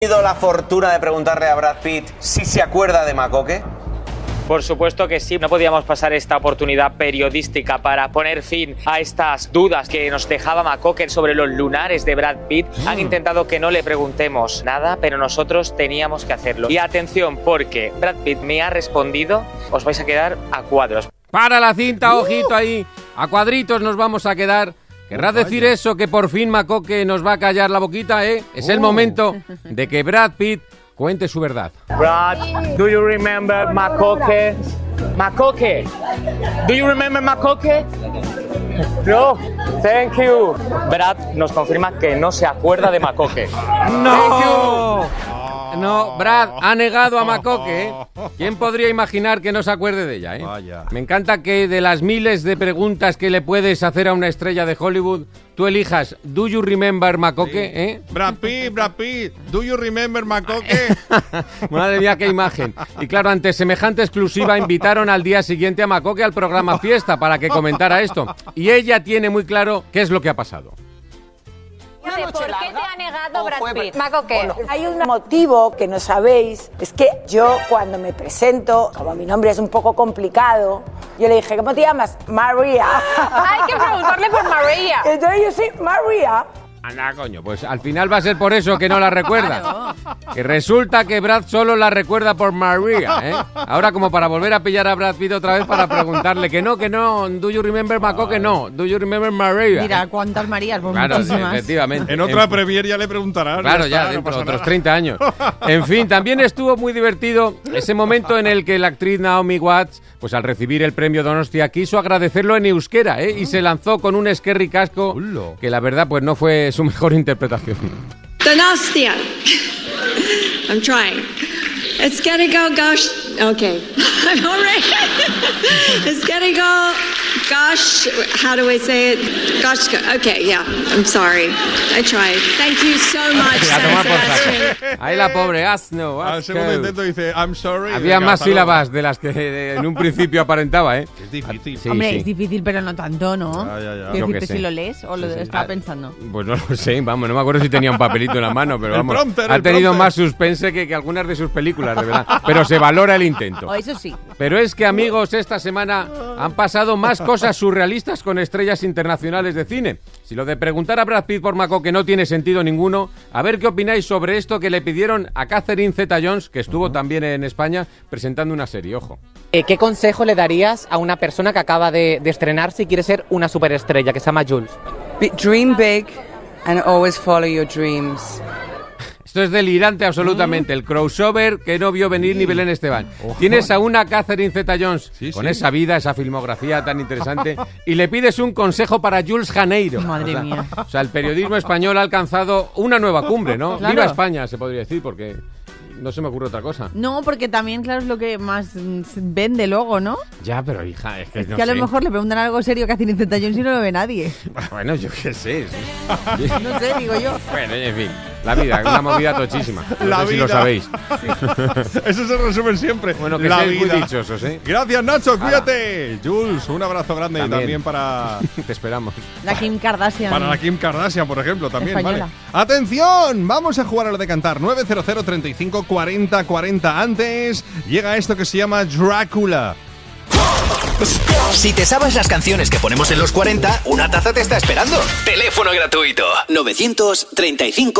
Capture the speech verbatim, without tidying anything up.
¿Tenido la fortuna de preguntarle a Brad Pitt si se acuerda de Makoke? Por supuesto que sí, no podíamos pasar esta oportunidad periodística para poner fin a estas dudas que nos dejaba Makoke sobre los lunares de Brad Pitt. Han intentado que no le preguntemos nada, pero nosotros teníamos que hacerlo. Y atención, porque Brad Pitt me ha respondido, os vais a quedar a cuadros. Para la cinta, ojito ahí, a cuadritos nos vamos a quedar. ¿Querrás decir eso, que por fin Makoke nos va a callar la boquita, eh? Es el momento de que Brad Pitt cuente su verdad. Brad, do you remember Makoke? Makoke, do you remember Makoke? No, thank you. Brad nos confirma que no se acuerda de Makoke. ¡No! No, Brad ha negado a Makoke, ¿eh? ¿Quién podría imaginar que no se acuerde de ella, eh? Vaya. Me encanta que de las miles de preguntas que le puedes hacer a una estrella de Hollywood, tú elijas ¿Do you remember Makoke? Sí. ¿Eh? Brad Pitt, Brad Pitt, ¿do you remember Makoke? Madre mía, qué imagen. Y claro, ante semejante exclusiva invitaron al día siguiente a Makoke al programa Fiesta para que comentara esto. Y ella tiene muy claro qué es lo que ha pasado. ¿Por qué te ha negado Brad Pitt? Makoke, bueno, hay un motivo que no sabéis, es que yo cuando me presento, como mi nombre es un poco complicado, yo le dije, ¿cómo te llamas? María. Hay que preguntarle por María. Entonces yo sí, María. Anda, coño, pues al final va a ser por eso que no la recuerda. Que resulta que Brad solo la recuerda por María, ¿eh? Ahora como para volver a pillar a Brad Pitt otra vez para preguntarle que no, que no, do you remember Makoke? No, do you remember María? Mira, ¿cuántas Marías? Pues claro, muchísimas. Efectivamente. En otra premier ya le preguntarán. Claro, ya, está, dentro no de otros nada. treinta años. En fin, también estuvo muy divertido ese momento en el que la actriz Naomi Watts, pues al recibir el premio Donostia, quiso agradecerlo en euskera, ¿eh? Y se lanzó con un eskerri casco que la verdad pues no fue su mejor interpretación. Donostia. I'm trying. It's gonna go gosh. Okay. I'm all right. It's gonna go gosh. How do I say it? Gosh. Okay, yeah. I'm sorry. I tried. Thank you so much, A tomar por Sebastian. saco. Ahí la pobre asno. Al segundo intento dice, I'm sorry. Había Venga, más hasta sílabas luego. de las que en un principio aparentaba, ¿eh? Es difícil. Sí, Hombre, sí. es difícil, pero no tanto, ¿no? Ya, ya, ya. Quiero Yo qué decirte sé. si lo lees o lo Sí, sí. estaba Ah, pensando. Pues no lo sé, vamos, no me acuerdo si tenía un papelito en la mano, pero El vamos, prompter, ha el tenido prompter. más suspense que, que algunas de sus películas, de verdad. Pero se valora el intento. O eso sí. Pero es que, amigos, esta semana han pasado más cosas surrealistas con estrellas internacionales de cine. Si lo de preguntar a Brad Pitt por Makoke no tiene sentido ninguno, a ver qué opináis sobre esto que le pidieron a Catherine Zeta-Jones, que estuvo también en España presentando una serie, ojo. Eh, ¿Qué consejo le darías a una persona que acaba de, de estrenarse y quiere ser una superestrella, que se llama Jules? Be- dream big and always follow your dreams. Esto es delirante absolutamente, el crossover que no vio venir ni Belén Esteban. Tienes a una Catherine Zeta-Jones Sí, con sí. esa vida, esa filmografía tan interesante, y le pides un consejo para Jules Janeiro. Madre o sea, mía. O sea, el periodismo español ha alcanzado una nueva cumbre, ¿no? Claro. Viva España, se podría decir, porque no se me ocurre otra cosa. No, porque también, claro, es lo que más mm, vende luego, ¿no? Ya, pero hija, es que Es no que a lo sé. mejor le preguntan algo serio que hacen Zeta-Jones y no lo ve nadie. Bueno, yo qué sé. sí. No sé, digo yo. Bueno, en fin, la vida, una movida tochísima. No La sé si lo vida. sabéis. Eso se resumen siempre. Bueno, que la seáis muy vida. dichosos, ¿eh? Gracias, Nacho, cuídate. Jules, un abrazo grande También. y también para, Te esperamos. La Kim Kardashian. para la Kim Kardashian, por ejemplo, también. Española. Vale. ¡Atención! Vamos a jugar a lo de cantar. nueve cero cero, treinta y cinco, cuarenta, cuarenta. Antes llega esto que se llama Drácula. Si te sabes las canciones que ponemos en los cuarenta, una taza te está esperando. Teléfono gratuito. novecientos treinta y cinco